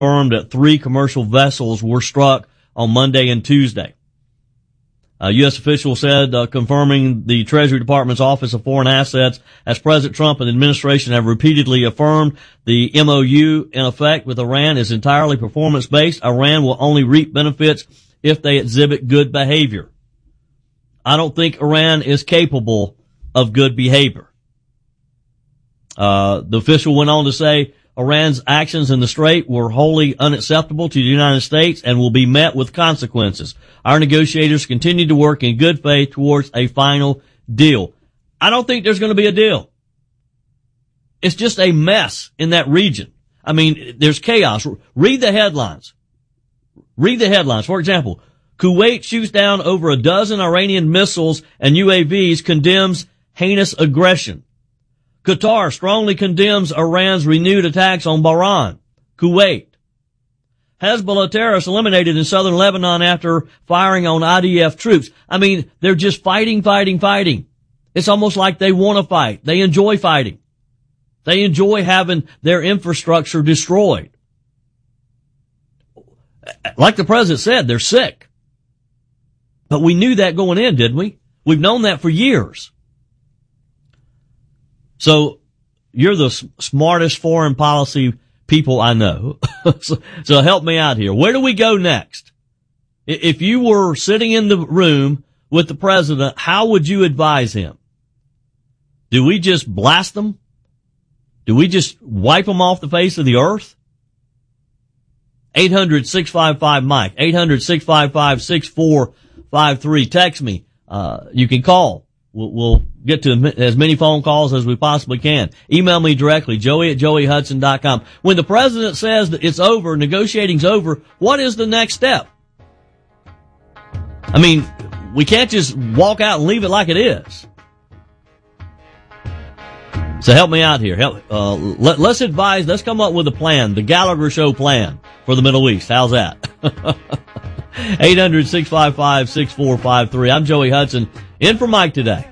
confirmed that 3 commercial vessels were struck on Monday and Tuesday. A U.S. official said, confirming the Treasury Department's Office of Foreign Assets, as President Trump and the administration have repeatedly affirmed, the MOU in effect with Iran is entirely performance-based. Iran will only reap benefits if they exhibit good behavior. I don't think Iran is capable of good behavior. The official went on to say, Iran's actions in the Strait were wholly unacceptable to the United States and will be met with consequences. Our negotiators continue to work in good faith towards a final deal. I don't think there's going to be a deal. It's just a mess in that region. I mean, there's chaos. Read the headlines. Read the headlines. For example, Kuwait shoots down over a dozen Iranian missiles and UAVs, condemns heinous aggression. Qatar strongly condemns Iran's renewed attacks on Bahrain, Kuwait. Hezbollah terrorists eliminated in southern Lebanon after firing on IDF troops. I mean, they're just fighting. It's almost like they want to fight. They enjoy fighting. They enjoy having their infrastructure destroyed. Like the president said, they're sick. But we knew that going in, didn't we? We've known that for years. So you're the smartest foreign policy people I know. So help me out here. Where do we go next? If you were sitting in the room with the president, how would you advise him? Do we just blast them? Do we just wipe them off the face of the earth? 800-655-MIKE, 800-655-6453. Text me. You can call. We'll get to as many phone calls as we possibly can. Email me directly, joey@joeyhudson.com. When the president says that it's over, negotiating's over, what is the next step? I mean, we can't just walk out and leave it like it is. So help me out here. Let's advise, let's come up with a plan, the Gallagher Show plan for the Middle East. How's that? 800-655-6453. I'm Joey Hudson, in for Mike today.